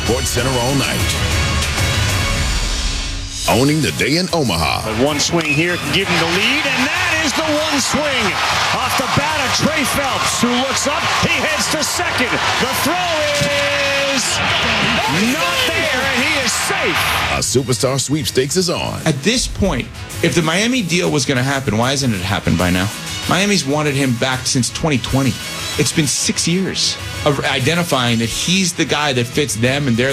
SportsCenter all night. Owning the day in Omaha. But one swing here can give him the lead, and that is the one swing off the bat of Trey Phelps, who looks up. He heads to second. The throw is not there, and he is safe. A superstar sweepstakes is on. At this point, if the Miami deal was going to happen, why hasn't it happened by now? Miami's wanted him back since 2020. It's been 6 years of identifying that he's the guy that fits them and they're